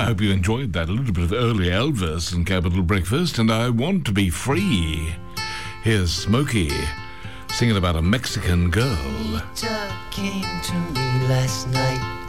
I hope you enjoyed that. A little bit of early Elvis and Capital Breakfast, and I Want to Be Free. Here's Smokey singing about a Mexican girl. Anita came to me last night.